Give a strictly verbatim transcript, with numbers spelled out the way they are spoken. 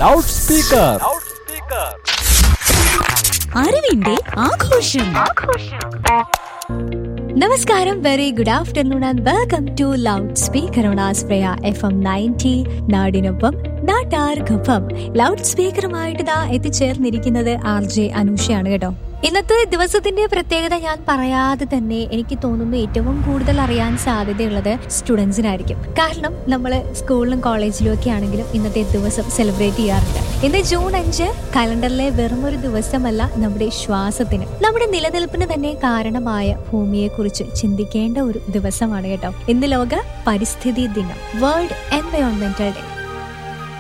Loud speaker. അറിവിന്റെ ആഘോഷം. നമസ്കാരം, very good afternoon and welcome to loud speaker on ആസ്പ്രയ F M ninety. നാടിനൊപ്പം നാട്ടാർക്കൊപ്പം ലൗഡ് സ്പീക്കറുമായിട്ട് ഇതാ എത്തിച്ചേർന്നിരിക്കുന്നത് ആർ ജെ അനൂഷയാണ് കേട്ടോ. ഇന്നത്തെ ദിവസത്തിന്റെ പ്രത്യേകത ഞാൻ പറയാതെ തന്നെ എനിക്ക് തോന്നുന്നു ഏറ്റവും കൂടുതൽ അറിയാൻ സാധ്യതയുള്ളത് സ്റ്റുഡൻസിനായിരിക്കും. കാരണം നമ്മൾ സ്കൂളിലും കോളേജിലും ഒക്കെ ആണെങ്കിലും ഇന്നത്തെ ദിവസം സെലിബ്രേറ്റ് ചെയ്യാറുണ്ട്. ഇന്ന് ജൂൺ അഞ്ച് കലണ്ടറിലെ വെറും ഒരു ദിവസമല്ല, നമ്മുടെ ശ്വാസത്തിന്, നമ്മുടെ നിലനിൽപ്പിന് തന്നെ കാരണമായ ഭൂമിയെ കുറിച്ച് ചിന്തിക്കേണ്ട ഒരു ദിവസമാണ് കേട്ടോ. ഇന്ന് ലോക പരിസ്ഥിതി ദിനം, വേൾഡ് എൻവയോൺമെന്റൽ ഡേ.